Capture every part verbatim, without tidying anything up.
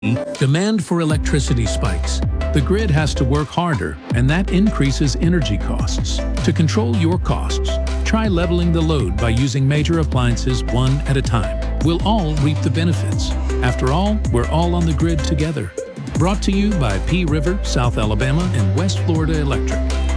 Demand for electricity spikes. The grid has to work harder, and that increases energy costs. To control your costs, try leveling the load by using major appliances one at a time. We'll all reap the benefits. After all, we're all on the grid together. Brought to you by P River, South Alabama, and West Florida Electric.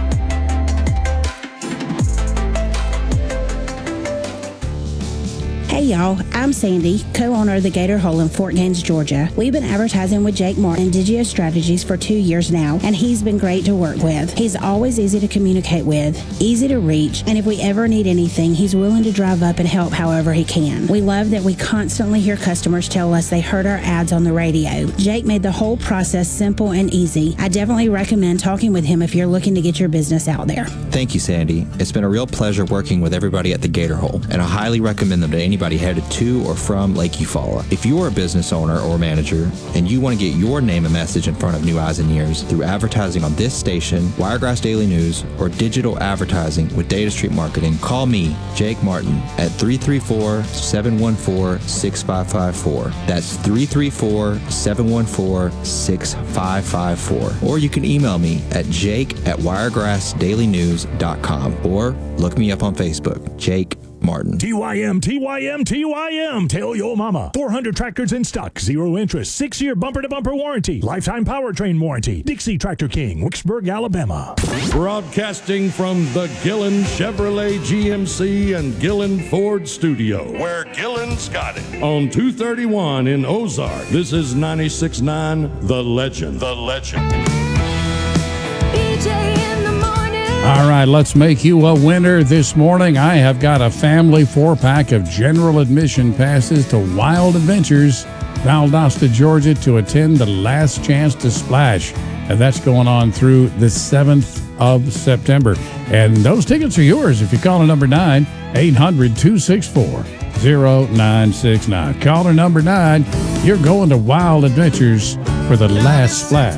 Hey y'all, I'm Sandy, co-owner of the Gator Hole in Fort Gaines, Georgia. We've been advertising with Jake Martin, Digio Strategies, for two years now, and he's been great to work with. He's always easy to communicate with, easy to reach, and if we ever need anything, he's willing to drive up and help however he can. We love that we constantly hear customers tell us they heard our ads on the radio. Jake made the whole process simple and easy. I definitely recommend talking with him if you're looking to get your business out there. Thank you, Sandy. It's been a real pleasure working with everybody at the Gator Hole, and I highly recommend them to anybody headed to or from Lake Eufaula. If you are a business owner or manager and you want to get your name and message in front of new eyes and ears through advertising on this station, Wiregrass Daily News, or digital advertising with Data Street Marketing, call me, Jake Martin, at three three four, seven one four, six five five four. That's three three four, seven one four, six five five four. Or you can email me at jake at wiregrass daily news dot com or look me up on Facebook, Jake Martin. T Y M, T Y M, T Y M. Tell your mama. four hundred tractors in stock, zero interest, six-year bumper-to-bumper warranty, lifetime powertrain warranty. Dixie Tractor King, Wicksburg, Alabama. Broadcasting from the Gillen Chevrolet G M C and Gillen Ford studio, where Gillen's got it. On two thirty-one in Ozark, this is ninety-six point nine The Legend. The Legend. B J in the morning. All right, let's make you a winner this morning. I have got a family four-pack of general admission passes to Wild Adventures, Valdosta, Georgia, to attend the Last Chance to Splash. And that's going on through the seventh of September. And those tickets are yours if you call a number nine, eight hundred, two six four, zero nine six nine. Caller number nine, you're going to Wild Adventures for the Last Splash.